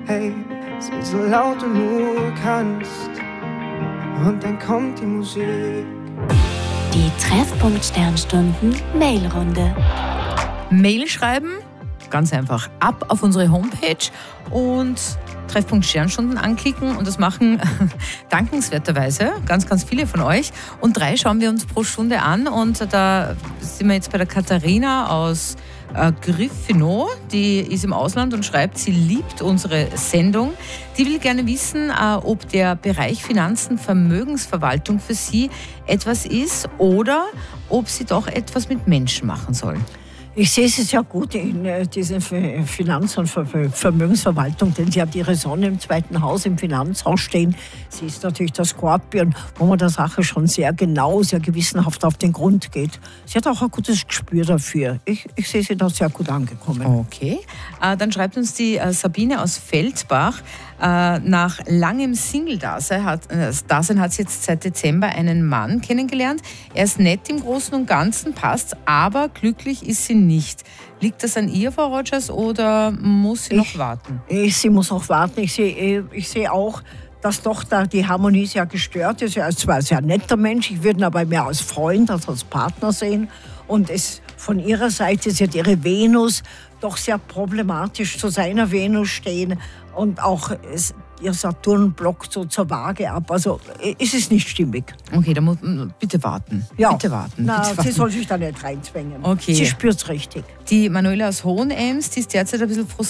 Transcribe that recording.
Hey, sing so laut du nur kannst. Und dann kommt die Musik. Die Treffpunkt Sternstunden Mailrunde. Mail schreiben, ganz einfach, ab auf unsere Homepage und Treffpunkt Sternstunden anklicken, und das machen dankenswerterweise ganz, ganz viele von euch. Und 3 schauen wir uns pro Stunde an, und da sind wir jetzt bei der Katharina aus Griffino, die ist im Ausland und schreibt, sie liebt unsere Sendung. Die will gerne wissen, ob der Bereich Finanzen, Vermögensverwaltung für sie etwas ist oder ob sie doch etwas mit Menschen machen soll. Ich sehe sie sehr gut in dieser Finanz- und Vermögensverwaltung, denn sie hat ihre Sonne im 2. Haus, im Finanzhaus stehen. Sie ist natürlich der Skorpion, wo man der Sache schon sehr genau, sehr gewissenhaft auf den Grund geht. Sie hat auch ein gutes Gespür dafür. Ich sehe sie da sehr gut angekommen. Okay, dann schreibt uns die Sabine aus Feldbach. Nach langem Single-Dasein hat sie jetzt seit Dezember einen Mann kennengelernt. Er ist nett im Großen und Ganzen, passt, aber glücklich ist sie nicht. Liegt das an ihr, Frau Rogers, oder muss sie noch warten? Sie muss auch warten. Ich sehe auch, dass doch da die Harmonie sehr gestört ist. Er ist zwar ein sehr netter Mensch, ich würde ihn aber mehr als Freund als Partner sehen. Und von ihrer Seite ist ihre Venus doch sehr problematisch zu seiner Venus stehen. Und auch ihr Saturn blockt so zur Waage ab. Also es ist nicht stimmig. Okay, dann muss bitte warten. Ja. Bitte warten. Na, bitte warten. sie soll sich da nicht reinzwängen. Okay. Sie spürt es richtig. Die Manuela aus Hohenems, die ist derzeit ein bisschen frustriert.